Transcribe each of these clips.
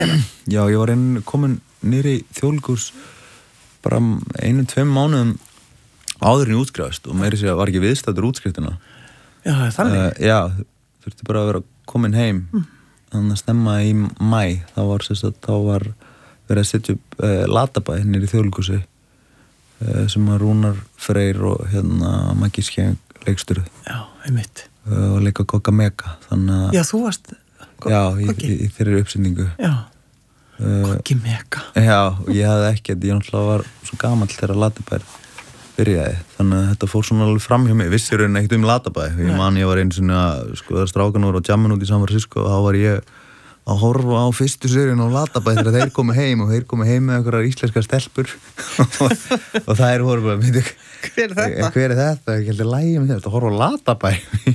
Já, ég var komin niður í Þjóðleikhús bara 1-2 mánuðum áður en ég útskrifaðist og meira sér var ekki viðstættur útskriftina. Já, þannig? Já, þurfti bara að vera komin heim. Þannig að stemma í maí, þá var verið að setja upp Latabæ niður í Þjóðleikhúsi sem að Rúnar Freyr og Maggi Skeng leikstjóri. Já, einmitt. Og leika Gogga Mega, þannig að... Já, þú varst... Já, í þeirri uppsendingu. Já, Goggi Mega. Já, ég hafði ekkert, ég náttúrulega var svo gamall þegar Latabær byrjaði, þannig að þetta fór svona alveg fram hjá mig, vissi raunin ekkert Latabæ. Ég man, ég var einu svona, sko, þegar strákan voru á jammin út í San Francisco og þá var ég að horfa á fyrstu seríun á Latabæ þegar þeir komu heim og þeir komu heim með einhverjar íslenskar stelpur og þær voru bara, veitu, hver er þetta? Hver er þetta? Ég held að lægi með þetta, horfa á Latabæ.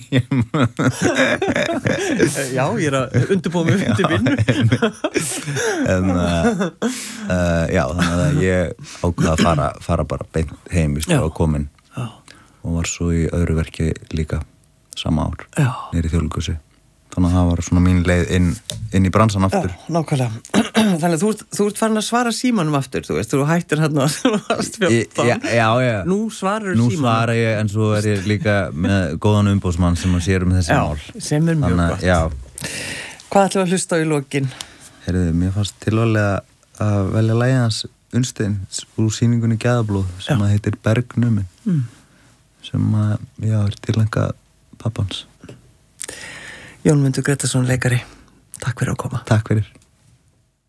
Já, ég er að undirbúa mig undir vinnu. En, já, þannig að ég ákvað að fara bara beint heim í og komin og var svo í öðru verki líka sama ár niður í Þjóðleikhúsi. Þannig að það var svona mín leið inn í bransan aftur. Já, nákvæmlega. Þannig að þú ert farin að svara símanum aftur, þú veist, þú hættir hérna og þú varst 14. Já. Nú svarar símanum. Nú svara ég, en svo ég líka með góðan umbóðsmann sem að sér þessi mál. Já, sem mjög gott. Já. Hvað ætlum að hlusta á í lokin? Heyrðu, mér fannst tilvallega að velja lagið hans Unnstein úr sýningunni Gæðablóð sem að heitir Bergnumin. Sem að, er tilengað pappans. Jónmundur Gretarsson, leikari. Takk fyrir að koma. Takk fyrir.